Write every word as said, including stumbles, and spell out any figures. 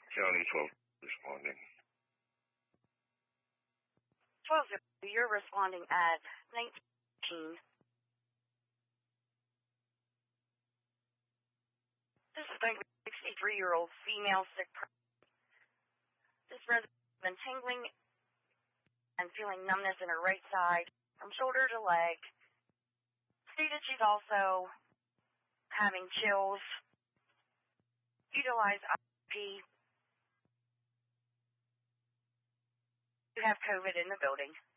County twelve responding. twelve zero, you're responding at nineteen. This is going to be a sixty-three-year-old female sick person. This resident has been tingling and feeling numbness in her right side from shoulder to leg. Stated she's also having chills. Utilize I P. You have COVID in the building.